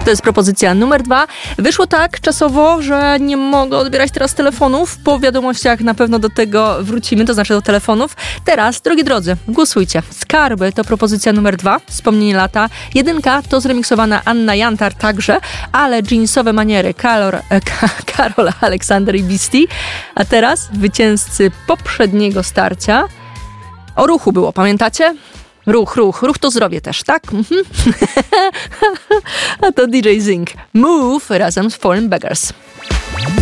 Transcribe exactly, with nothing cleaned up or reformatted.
To jest propozycja numer dwa. Wyszło tak czasowo, że nie mogę odbierać teraz telefonów. Po wiadomościach na pewno do tego wrócimy, to znaczy do telefonów. Teraz, drogie drodzy, głosujcie. Skarby to propozycja numer dwa, wspomnienie lata. Jedynka to zremiksowana Anna Jantar także, ale jeansowe maniery Karol, e, Karol Aleksander i Beastie. A teraz zwycięzcy poprzedniego starcia. O ruchu było, pamiętacie? Ruch, ruch, ruch to zdrowie też, tak? Mhm. A to D J Zing. Move razem z Foreign Beggars.